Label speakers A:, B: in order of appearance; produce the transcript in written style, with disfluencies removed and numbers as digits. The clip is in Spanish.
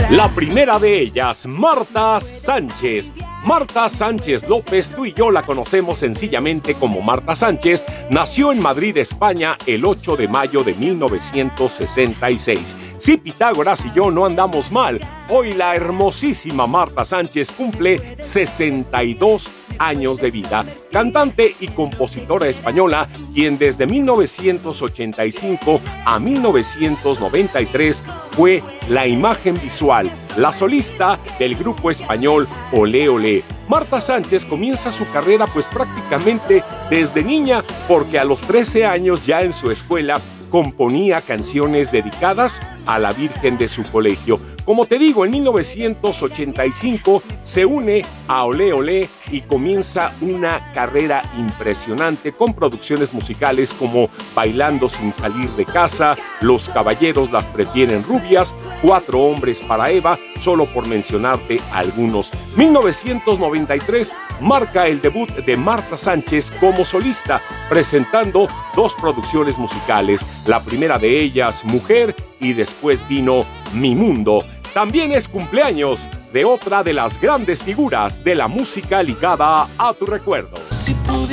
A: La primera de ellas, Marta Sánchez. Marta Sánchez López, tú y yo la conocemos sencillamente como Marta Sánchez, nació en Madrid, España, el 8 de mayo de 1966. Si Pitágoras y yo no andamos mal, hoy la hermosísima Marta Sánchez cumple 62 años de vida. Cantante y compositora española, quien desde 1985 a 1993 fue la imagen visual, la solista del grupo español Olé Olé. Marta Sánchez comienza su carrera pues prácticamente desde niña, porque a los 13 años ya en su escuela componía canciones dedicadas a la Virgen de su colegio. Como te digo, en 1985 se une a Olé Olé y comienza una carrera impresionante con producciones musicales como Bailando sin salir de casa, Los caballeros las prefieren rubias, Cuatro hombres para Eva, solo por mencionarte algunos. 1993 marca el debut de Marta Sánchez como solista, presentando dos producciones musicales. La primera de ellas, Mujer, y después vino Mi Mundo. También es cumpleaños de otra de las grandes figuras de la música ligada a tu recuerdo.
B: Si pudiera